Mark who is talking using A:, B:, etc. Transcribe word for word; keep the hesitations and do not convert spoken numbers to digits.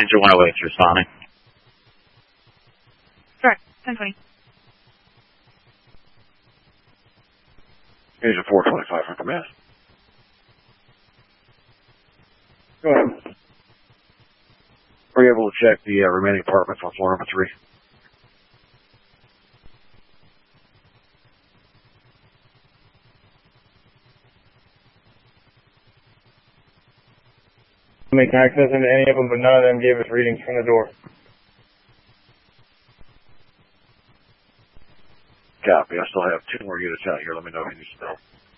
A: Engine one oh eight, responding.
B: Correct, ten twenty.
C: Engine four twenty-five from command. Go ahead. Are you able to check the uh, remaining apartments on floor number three?
D: Make access into any of them, but none of them gave us readings from the door.
C: Copy. I still have two more units out here. Let me know if you need some help.